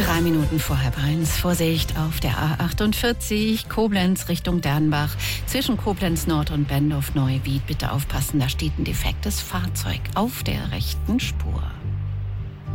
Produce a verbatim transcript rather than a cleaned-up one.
Drei Minuten vor halb eins. Vorsicht auf der A achtundvierzig, Koblenz Richtung Dernbach. Zwischen Koblenz Nord und Bendorf Neuwied. Bitte aufpassen, da steht ein defektes Fahrzeug auf der rechten Spur.